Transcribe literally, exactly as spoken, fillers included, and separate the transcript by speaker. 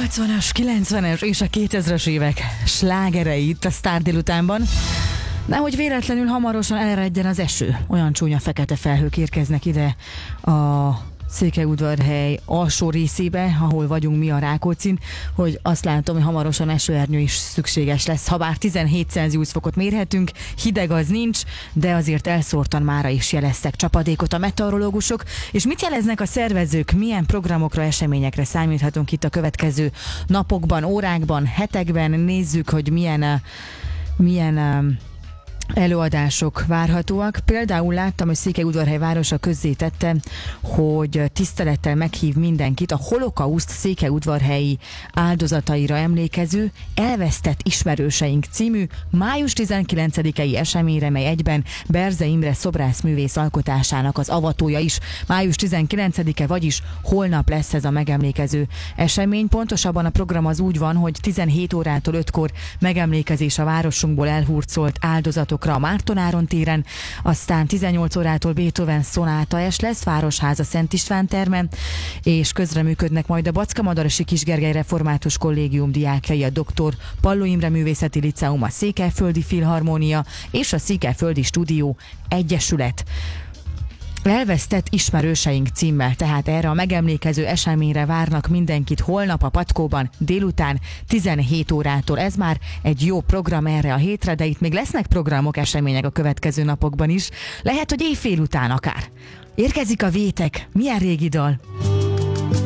Speaker 1: nyolcvanas, kilencvenes és a kétezres évek slágerei itt a Sztár délutánban. Nehogy véletlenül hamarosan eleredjen az eső. Olyan csúnya fekete felhők érkeznek ide a Székelyudvarhely alsó részébe, ahol vagyunk mi a Rákóczin, hogy azt látom, hogy hamarosan esőernyő is szükséges lesz. Habár tizenhét Celsius fokot mérhetünk, hideg az nincs, de azért elszórtan mára is jeleztek csapadékot a meteorológusok. És mit jeleznek a szervezők? Milyen programokra, eseményekre számíthatunk itt a következő napokban, órákban, hetekben? Nézzük, hogy milyen, milyen előadások várhatóak. Például láttam, hogy Székelyudvarhely városa közzétette, hogy tisztelettel meghív mindenkit a holokauszt székelyudvarhelyi áldozataira emlékező Elvesztett ismerőseink című május tizenkilencedikei eseményre, mely egyben Berze Imre szobrászművész alkotásának az avatója is. május tizenkilencedike, vagyis holnap lesz ez a megemlékező esemény. Pontosabban a program az úgy van, hogy tizenhét órától ötkor megemlékezés a városunkból elhurcolt áldozatok a Márton-Áron téren, aztán tizennyolc órától Beethoven szonáta es lesz, Városháza Szent István terme, és közreműködnek majd a Bacska-Madarasi Kisgergely Református Kollégium diákjai, a doktor Palló Imre Művészeti Liceum, a Székelyföldi Filharmónia és a Székelyföldi Stúdió Egyesület. Elvesztett ismerőseink címmel, tehát erre a megemlékező eseményre várnak mindenkit holnap a Patkóban délután tizenhét órától. Ez már egy jó program erre a hétre, de itt még lesznek programok, események a következő napokban is. Lehet, hogy éjfél után akár. Érkezik a Vétek. Milyen régi dal?